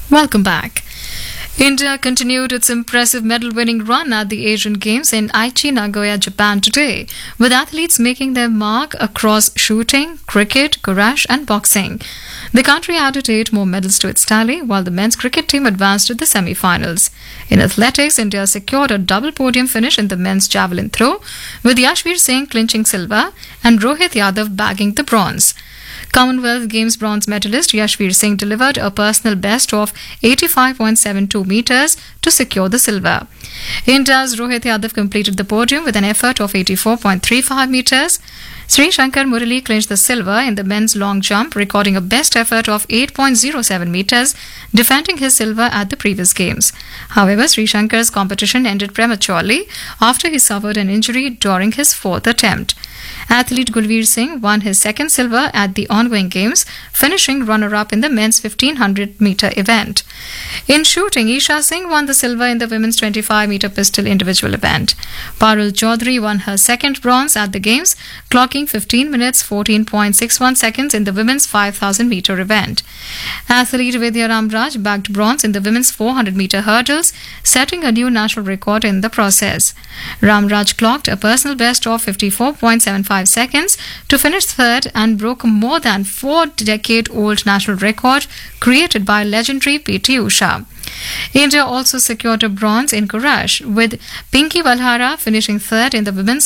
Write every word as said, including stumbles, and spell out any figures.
Welcome back. India continued its impressive medal winning run at the Asian Games in Aichi, Nagoya, Japan today, with athletes making their mark across shooting, cricket, garage, and boxing. The country added eight more medals to its tally, while the men's cricket team advanced to the semi finals. In athletics, India secured a double podium finish in the men's javelin throw, with Yashveer Singh clinching silver and Rohit Yadav bagging the bronze. Commonwealth Games bronze medalist Yashveer Singh delivered a personal best of eighty-five point seven two meters to secure the silver. India's Rohit Yadav completed the podium with an effort of eighty-four point three five meters. Sri Shankar Murali clinched the silver in the men's long jump, recording a best effort of eight point zero seven meters, defending his silver at the previous games. However, Sri Shankar's competition ended prematurely after he suffered an injury during his fourth attempt. Athlete Gulveer Singh won his second silver at the ongoing games, finishing runner-up in the men's fifteen hundred meter event. In shooting, Isha Singh won the silver in the women's twenty-five meter pistol individual event. Parul Chaudhary won her second bronze at the games, clocking fifteen minutes fourteen point six one seconds in the women's five thousand meter event. Athlete Vidya Ramraj bagged bronze in the women's four hundred meter hurdles, setting a new national record in the process. Ramraj clocked a personal best of fifty-four point seven five seconds to finish third and broke a more than four-decade-old national record created by legendary P T Usha. India also secured a bronze in garage, with Pinky Valhara finishing third in the women's